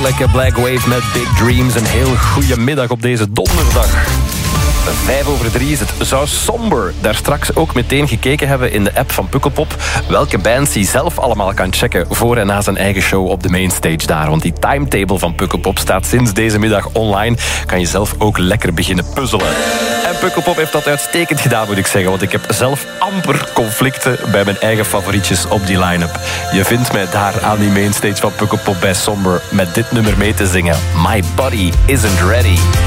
heerlijke Black Wave met Big Dreams. Een heel goede middag op deze donderdag. 2:05 is het. Zou Somber daar straks ook meteen gekeken hebben in de app van Pukkelpop? Welke bands hij zelf allemaal kan checken voor en na zijn eigen show op de mainstage daar. Want die timetable van Pukkelpop staat sinds deze middag online. Kan je zelf ook lekker beginnen puzzelen. En Pukkelpop heeft dat uitstekend gedaan, moet ik zeggen. Want ik heb zelf amper conflicten bij mijn eigen favorietjes op die line-up. Je vindt mij daar aan die mainstage van Pukkelpop bij Somber met dit nummer mee te zingen. My Body Isn't Ready.